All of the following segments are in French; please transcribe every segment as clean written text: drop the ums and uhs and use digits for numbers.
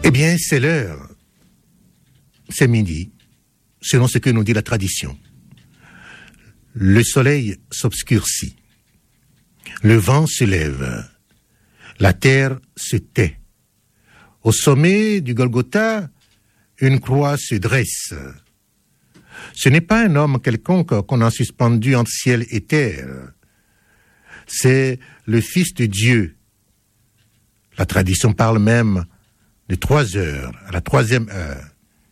Eh bien, c'est l'heure. C'est midi, selon ce que nous dit la tradition. Le soleil s'obscurcit. Le vent se lève. La terre se tait. Au sommet du Golgotha, une croix se dresse. Ce n'est pas un homme quelconque qu'on a suspendu entre ciel et terre. C'est le Fils de Dieu. La tradition parle même de 3 heures, à la 3e heure.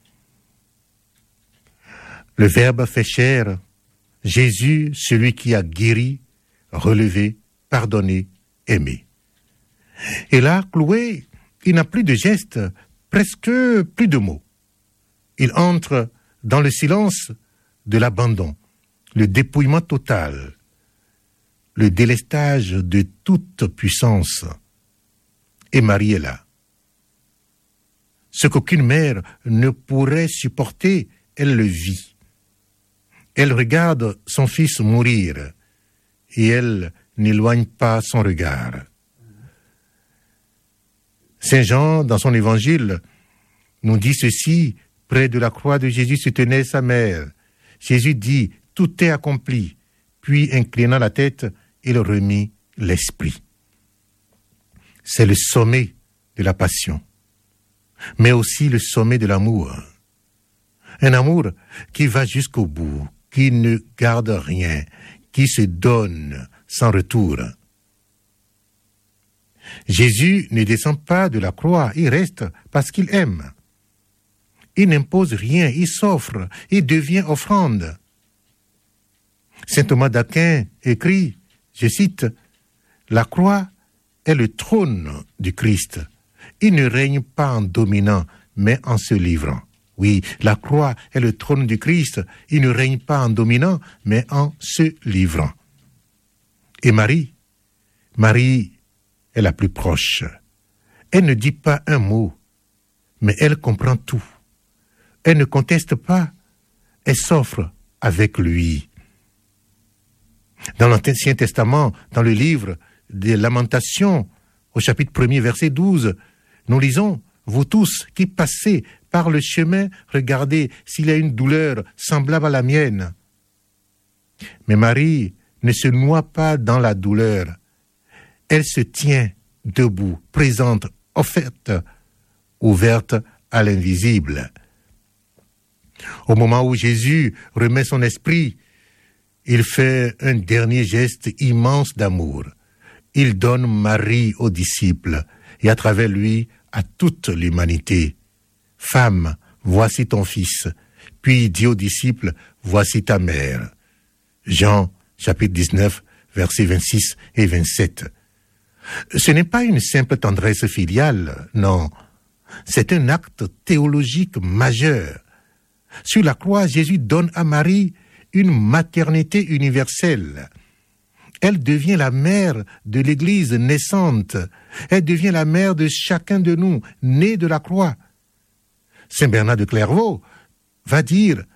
Le Verbe fait chair, Jésus, celui qui a guéri, relevé, pardonné, aimé. Et là, cloué, il n'a plus de gestes, presque plus de mots. Il entre dans le silence de l'abandon, le dépouillement total, le délestage de toute puissance. Et Marie est là. Ce qu'aucune mère ne pourrait supporter, elle le vit. Elle regarde son fils mourir et elle n'éloigne pas son regard. Saint Jean, dans son évangile, nous dit ceci: près de la croix de Jésus se tenait sa mère. Jésus dit: tout est accompli. Puis, inclinant la tête, il remit l'esprit. C'est le sommet de la passion, mais aussi le sommet de l'amour. Un amour qui va jusqu'au bout, qui ne garde rien, qui se donne sans retour. Jésus ne descend pas de la croix, il reste parce qu'il aime. Il n'impose rien, il s'offre, il devient offrande. Saint Thomas d'Aquin écrit, je cite, « La croix est le trône du Christ. Il ne règne pas en dominant, mais en se livrant. » Oui, la croix est le trône du Christ. Il ne règne pas en dominant, mais en se livrant. Et Marie est la plus proche. Elle ne dit pas un mot, mais elle comprend tout. Elle ne conteste pas, elle s'offre avec lui. Dans l'Ancien Testament, dans le livre des Lamentations, au chapitre 1er, verset 12, nous lisons « Vous tous qui passez par le chemin, regardez s'il y a une douleur semblable à la mienne. » Mais Marie ne se noie pas dans la douleur. Elle se tient debout, présente, offerte, ouverte à l'invisible. Au moment où Jésus remet son esprit, il fait un dernier geste immense d'amour. Il donne Marie aux disciples et à travers lui à toute l'humanité. « Femme, voici ton fils. » Puis il dit aux disciples, « Voici ta mère. » Jean, chapitre 19, versets 26 et 27. Ce n'est pas une simple tendresse filiale, non. C'est un acte théologique majeur. Sur la croix, Jésus donne à Marie une maternité universelle. Elle devient la mère de l'Église naissante. Elle devient la mère de chacun de nous, né de la croix. Saint Bernard de Clairvaux va dire,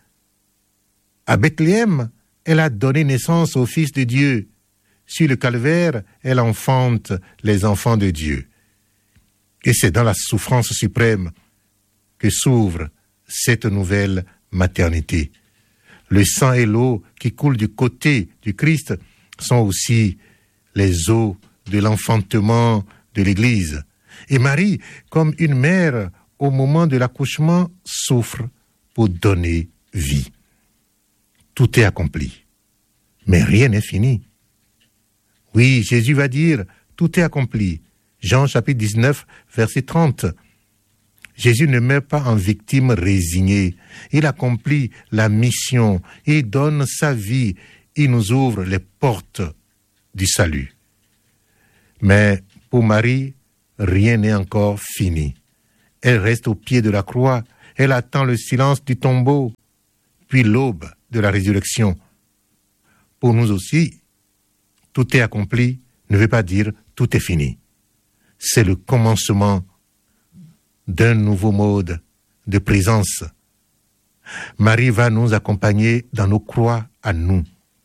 à Bethléem, elle a donné naissance au Fils de Dieu. Sur le calvaire, elle enfante les enfants de Dieu. Et c'est dans la souffrance suprême que s'ouvre cette nouvelle maternité. Le sang et l'eau qui coulent du côté du Christ sont aussi les eaux de l'enfantement de l'Église. Et Marie, comme une mère, au moment de l'accouchement, souffre pour donner vie. Tout est accompli, mais rien n'est fini. Oui, Jésus va dire, tout est accompli. Jean chapitre 19, verset 30. Jésus ne meurt pas en victime résignée. Il accomplit la mission. Il donne sa vie. Il nous ouvre les portes du salut. Mais pour Marie, rien n'est encore fini. Elle reste au pied de la croix. Elle attend le silence du tombeau, puis l'aube de la résurrection. Pour nous aussi, tout est accompli ne veut pas dire tout est fini. C'est le commencement d'un nouveau mode de présence. Marie va nous accompagner dans nos croix à nous.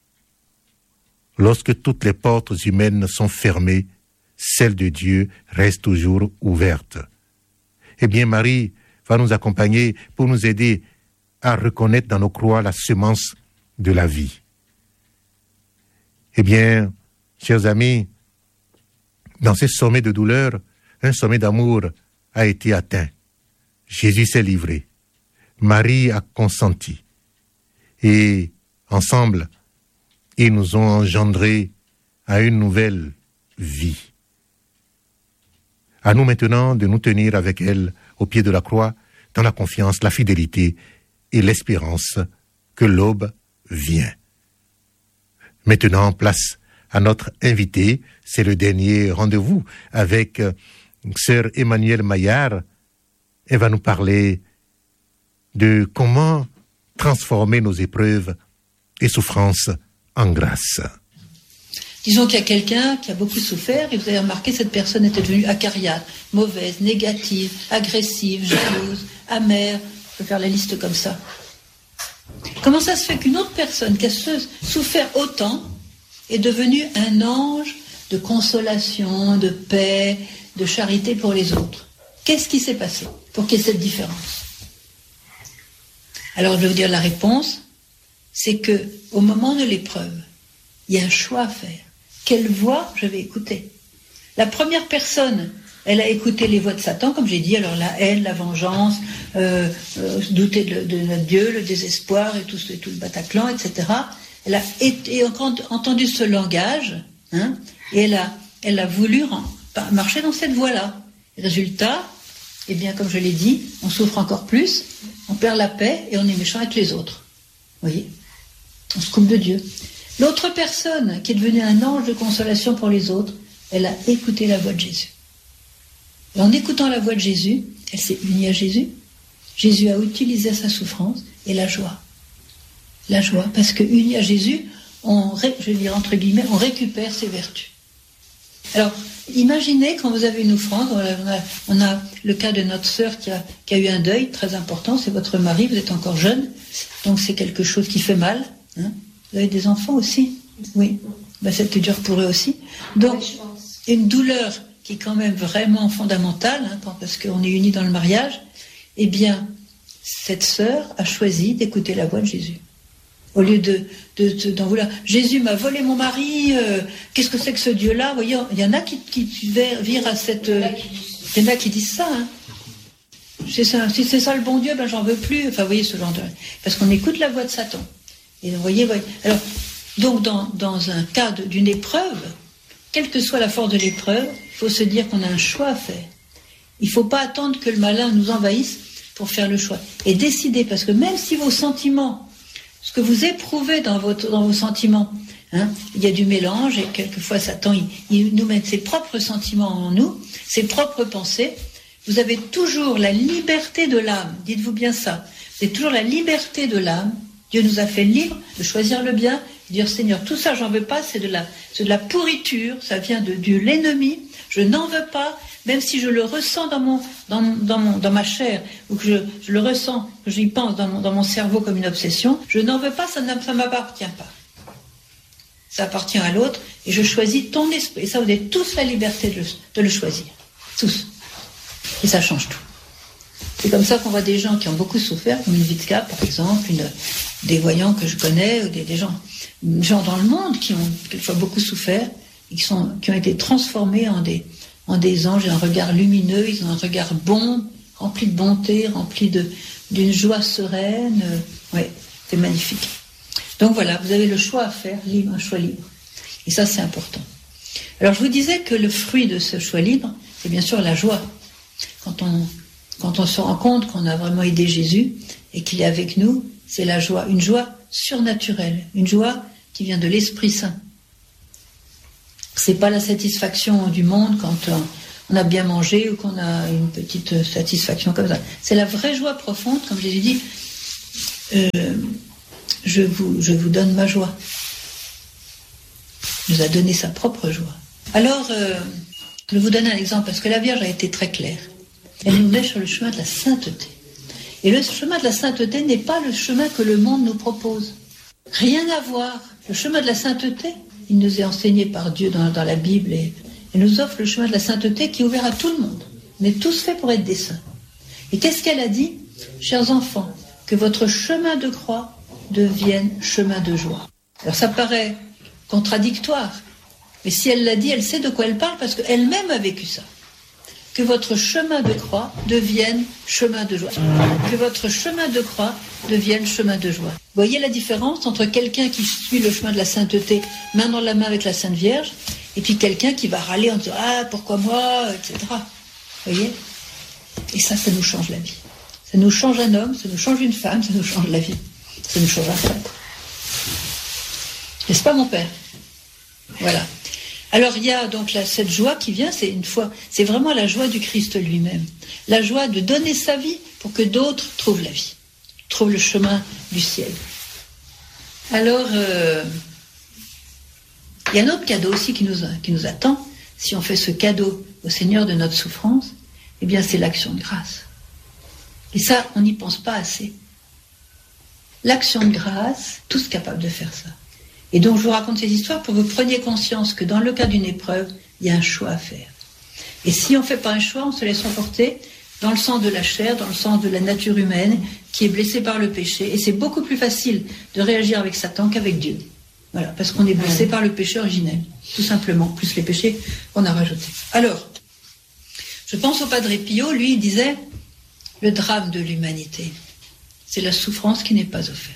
Lorsque toutes les portes humaines sont fermées, celle de Dieu reste toujours ouverte. eh bien Marie va nous accompagner pour nous aider à reconnaître dans nos croix la semence de la vie. Eh bien, chers amis, dans ce sommet de douleur, un sommet d'amour a été atteint. Jésus s'est livré. Marie a consenti. Et ensemble, ils nous ont engendrés à une nouvelle vie. À nous maintenant de nous tenir avec elle au pied de la croix, dans la confiance, la fidélité et l'espérance que l'aube vient. Maintenant, place à notre invité. C'est le dernier rendez-vous avec sœur Emmanuelle Maillard. Elle va nous parler de comment transformer nos épreuves et souffrances en grâce. Disons qu'il y a quelqu'un qui a beaucoup souffert et vous avez remarqué cette personne était devenue acariâtre, mauvaise, négative, agressive, jalouse, amère. Je peux faire la liste comme ça. Comment ça se fait qu'une autre personne qui a souffert autant est devenue un ange de consolation, de paix, de charité pour les autres? Qu'est-ce qui s'est passé pour qu'il y ait cette différence? Alors je vais vous dire la réponse, c'est que au moment de l'épreuve, il y a un choix à faire. Quelle voix je vais écouter? La première personne, elle a écouté les voix de Satan, comme j'ai dit, alors la haine, la vengeance, douter de notre Dieu, le désespoir et tout le Bataclan, etc. Elle a entendu ce langage, hein, et elle a voulu marcher dans cette voie-là. Résultat, eh bien, comme je l'ai dit, on souffre encore plus, on perd la paix et on est méchant avec les autres. Vous voyez? On se coupe de Dieu. L'autre personne qui est devenue un ange de consolation pour les autres, elle a écouté la voix de Jésus. Et en écoutant la voix de Jésus, elle s'est unie à Jésus. Jésus a utilisé sa souffrance et la joie. La joie, parce que unie à Jésus, je vais dire entre guillemets, on récupère ses vertus. Alors, imaginez quand vous avez une offrande, on a le cas de notre sœur qui a eu un deuil très important, c'est votre mari, vous êtes encore jeune, donc c'est quelque chose qui fait mal. Hein. Vous avez des enfants aussi? Oui. Ben, c'était dur pour eux aussi. Donc, une douleur qui est quand même vraiment fondamentale, hein, parce qu'on est unis dans le mariage, eh bien, cette sœur a choisi d'écouter la voix de Jésus. Au lieu d'en vouloir. Jésus m'a volé mon mari, qu'est-ce que c'est que ce Dieu-là? Vous voyez, il y en a qui virent à cette... il y en a qui disent ça, hein. Si c'est ça le bon Dieu, ben j'en veux plus. Enfin, vous voyez ce genre de... Parce qu'on écoute la voix de Satan. Et vous voyez. Alors, donc, dans un cas d'une épreuve, quelle que soit la force de l'épreuve, il faut se dire qu'on a un choix à faire. Il ne faut pas attendre que le malin nous envahisse pour faire le choix. Et décider, parce que même si vos sentiments, ce que vous éprouvez dans vos sentiments, hein, il y a du mélange, et quelquefois Satan, il nous met ses propres sentiments en nous, ses propres pensées. Vous avez toujours la liberté de l'âme, dites-vous bien ça. Vous avez toujours la liberté de l'âme. Dieu nous a fait libres de choisir le bien, de dire Seigneur, tout ça j'en veux pas, c'est de la pourriture, ça vient de l'ennemi, je n'en veux pas, même si je le ressens dans ma chair, ou que je le ressens, que j'y pense dans mon cerveau comme une obsession, je n'en veux pas, ça ne m'appartient pas. Ça appartient à l'autre, et je choisis ton esprit. Et ça, vous avez tous la liberté de le choisir. Tous. Et ça change tout. C'est comme ça qu'on voit des gens qui ont beaucoup souffert, comme une Vitka, par exemple, des voyants que je connais, ou des gens dans le monde qui ont quelquefois beaucoup souffert, et qui ont été transformés en des anges, un regard lumineux, ils ont un regard bon, rempli de bonté, rempli d'une joie sereine. Ouais, c'est magnifique. Donc voilà, vous avez le choix à faire, libre, un choix libre. Et ça, c'est important. Alors, je vous disais que le fruit de ce choix libre, c'est bien sûr la joie. Quand on se rend compte qu'on a vraiment aidé Jésus et qu'il est avec nous, c'est la joie, une joie surnaturelle, une joie qui vient de l'Esprit Saint. C'est pas la satisfaction du monde quand on a bien mangé ou qu'on a une petite satisfaction comme ça. C'est la vraie joie profonde, comme Jésus dit, je vous donne ma joie. Il nous a donné sa propre joie. Alors, je vais vous donner un exemple, parce que la Vierge a été très claire. Elle nous met sur le chemin de la sainteté. Et le chemin de la sainteté n'est pas le chemin que le monde nous propose. Rien à voir. Le chemin de la sainteté, il nous est enseigné par Dieu dans la Bible et nous offre le chemin de la sainteté qui est ouvert à tout le monde. On est tous faits pour être des saints. Et qu'est-ce qu'elle a dit ? Chers enfants, que votre chemin de croix devienne chemin de joie. Alors ça paraît contradictoire, mais si elle l'a dit, elle sait de quoi elle parle parce qu'elle-même a vécu ça. Que votre chemin de croix devienne chemin de joie. Que votre chemin de croix devienne chemin de joie. Vous voyez la différence entre quelqu'un qui suit le chemin de la sainteté, main dans la main avec la Sainte Vierge, et puis quelqu'un qui va râler en disant « Ah, pourquoi moi ?» etc. Vous voyez ? Et ça nous change la vie. Ça nous change un homme, ça nous change une femme, ça nous change la vie. Ça nous change un prêtre. N'est-ce pas, mon père ? Voilà. Alors il y a donc cette joie qui vient, c'est vraiment la joie du Christ lui-même. La joie de donner sa vie pour que d'autres trouvent la vie, trouvent le chemin du ciel. Alors, il y a un autre cadeau aussi qui nous attend. Si on fait ce cadeau au Seigneur de notre souffrance, eh bien c'est l'action de grâce. Et ça, on n'y pense pas assez. L'action de grâce, tous capables de faire ça. Et donc je vous raconte ces histoires pour que vous preniez conscience que dans le cas d'une épreuve, il y a un choix à faire. Et si on ne fait pas un choix, on se laisse emporter dans le sens de la chair, dans le sens de la nature humaine, qui est blessée par le péché. Et c'est beaucoup plus facile de réagir avec Satan qu'avec Dieu. Voilà, parce qu'on est blessé par le péché originel, tout simplement, plus les péchés qu'on a rajoutés. Alors, je pense au Padre Pio, lui, il disait, le drame de l'humanité, c'est la souffrance qui n'est pas offerte.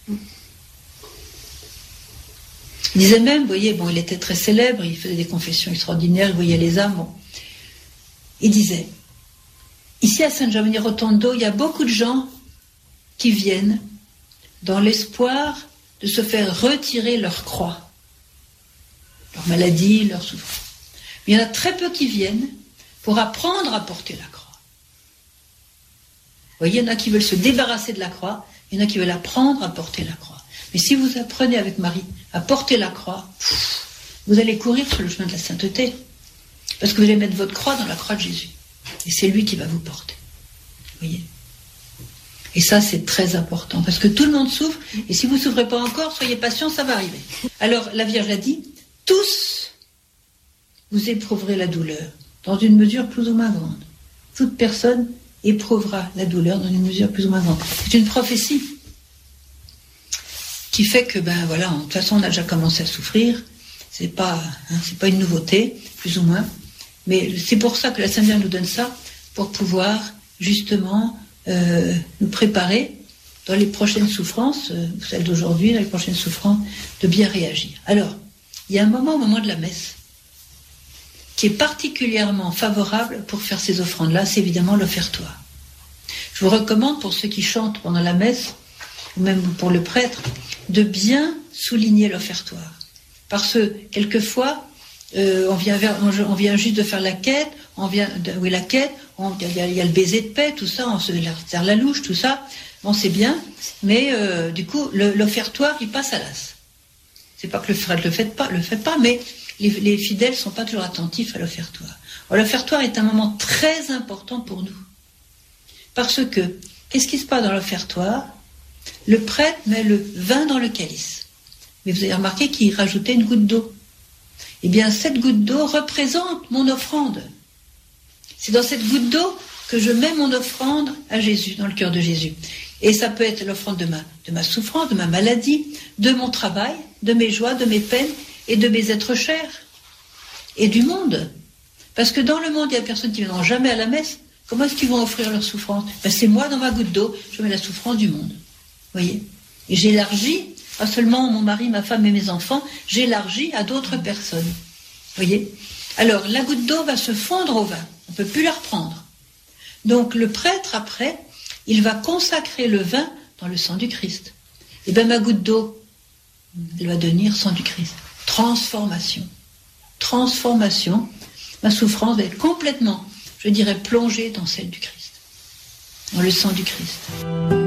Il disait même, vous voyez, il était très célèbre, il faisait des confessions extraordinaires, il voyait les âmes. Bon. Il disait, ici à San Giovanni Rotondo, il y a beaucoup de gens qui viennent dans l'espoir de se faire retirer leur croix, leur maladie, leur souffrance. Mais il y en a très peu qui viennent pour apprendre à porter la croix. Vous voyez, il y en a qui veulent se débarrasser de la croix, il y en a qui veulent apprendre à porter la croix. Mais si vous apprenez avec Marie à porter la croix, vous allez courir sur le chemin de la sainteté. Parce que vous allez mettre votre croix dans la croix de Jésus. Et c'est lui qui va vous porter. Vous voyez ? Et ça, c'est très important. Parce que tout le monde souffre. Et si vous ne souffrez pas encore, soyez patients, ça va arriver. Alors, la Vierge l'a dit, tous, vous éprouverez la douleur, dans une mesure plus ou moins grande. Toute personne éprouvera la douleur dans une mesure plus ou moins grande. C'est une prophétie qui fait que, voilà, de toute façon, on a déjà commencé à souffrir. C'est pas une nouveauté, plus ou moins. Mais c'est pour ça que la Sainte Vierge nous donne ça, pour pouvoir, justement, nous préparer dans les prochaines souffrances, celles d'aujourd'hui, dans les prochaines souffrances, de bien réagir. Alors, il y a un moment, au moment de la messe, qui est particulièrement favorable pour faire ces offrandes-là, c'est évidemment l'offertoire. Je vous recommande, pour ceux qui chantent pendant la messe, ou même pour le prêtre, de bien souligner l'offertoire. Parce que, quelquefois, on vient juste de faire la quête, il y a le baiser de paix, tout ça, on se serre la louche, tout ça, bon, c'est bien, mais du coup, l'offertoire, il passe à l'as. C'est pas que le prêtre le fait pas, mais les fidèles ne sont pas toujours attentifs à l'offertoire. Alors, l'offertoire est un moment très important pour nous. Parce que, qu'est-ce qui se passe dans l'offertoire ? Le prêtre met le vin dans le calice. Mais vous avez remarqué qu'il rajoutait une goutte d'eau. Eh bien, cette goutte d'eau représente mon offrande. C'est dans cette goutte d'eau que je mets mon offrande à Jésus, dans le cœur de Jésus. Et ça peut être l'offrande de ma souffrance, de ma maladie, de mon travail, de mes joies, de mes peines et de mes êtres chers. Et du monde. Parce que dans le monde, il y a des personnes qui ne viendront jamais à la messe. Comment est-ce qu'ils vont offrir leur souffrance ? C'est moi, dans ma goutte d'eau, je mets la souffrance du monde. Vous voyez ? Et j'élargis, pas seulement mon mari, ma femme et mes enfants, j'élargis à d'autres personnes. Vous voyez ? Alors, la goutte d'eau va se fondre au vin. On ne peut plus la reprendre. Donc, le prêtre, après, il va consacrer le vin dans le sang du Christ. Et bien, ma goutte d'eau, elle va devenir sang du Christ. Transformation. Transformation. Ma souffrance va être complètement, je dirais, plongée dans celle du Christ. Dans le sang du Christ.